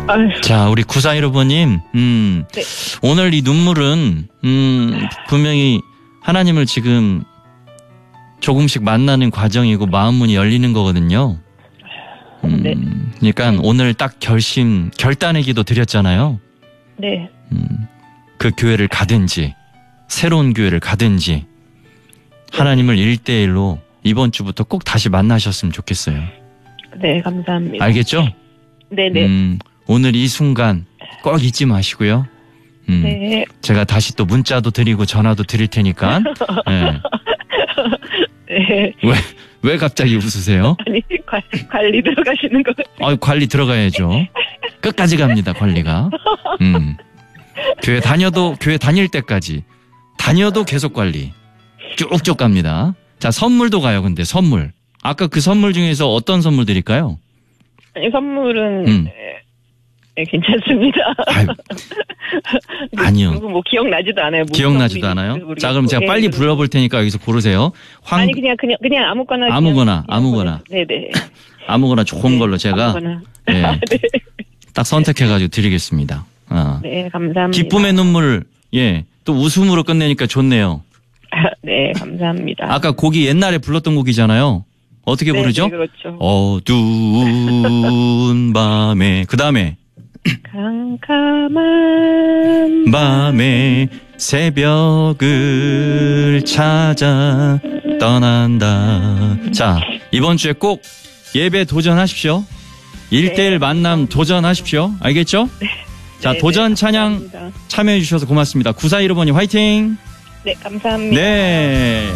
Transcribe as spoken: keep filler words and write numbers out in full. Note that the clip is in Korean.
아유. 자, 우리 구사일오 번님, 음, 네. 오늘 이 눈물은, 음, 분명히 하나님을 지금 조금씩 만나는 과정이고 마음문이 열리는 거거든요. 음, 네. 그러니까 오늘 딱 결심, 결단의 기도 드렸잖아요. 네. 음, 그 교회를 가든지, 새로운 교회를 가든지, 하나님을 일대일로 이번 주부터 꼭 다시 만나셨으면 좋겠어요. 네, 감사합니다. 알겠죠? 네네. 음, 오늘 이 순간 꼭 잊지 마시고요. 음, 네. 제가 다시 또 문자도 드리고 전화도 드릴 테니까. 네. 네. 왜, 왜 갑자기 웃으세요? 아니, 관, 관리 들어가시는 거 같아요. 아, 관리 들어가야죠. 끝까지 갑니다, 관리가. 음. 교회 다녀도, 교회 다닐 때까지. 다녀도 계속 관리. 쭉쭉 갑니다. 자, 선물도 가요, 근데 선물. 아까 그 선물 중에서 어떤 선물 드릴까요? 아니, 선물은, 음. 네, 괜찮습니다. 아유, 아니요. 그리고 뭐 기억나지도 않아요. 무슨 기억나지도 선물인지 않아요? 모르겠고. 자, 그럼 제가 네, 빨리 그리고- 불러볼 테니까 여기서 고르세요. 황, 아니, 그냥, 그냥, 그냥 아무거나. 그냥- 아무거나, 그냥 아무거나. 보내- 네네. 아무거나 좋은 걸로 제가 아무거나. 예, 네. 딱 선택해가지고 드리겠습니다. 어. 네, 감사합니다. 기쁨의 눈물, 예, 또 웃음으로 끝내니까 좋네요. 네, 감사합니다. 아까 곡이 옛날에 불렀던 곡이잖아요. 어떻게 네, 부르죠? 네, 그렇죠. 어두운 밤에, 그 다음에 캄캄한 밤에 새벽을 찾아 떠난다. 자, 이번 주에 꼭 예배 도전하십시오. 일대일 만남 도전하십시오. 알겠죠? 자, 네, 도전 네, 찬양 감사합니다. 참여해 주셔서 고맙습니다. 구사일오 번님 화이팅! 네, 감사합니다. 네.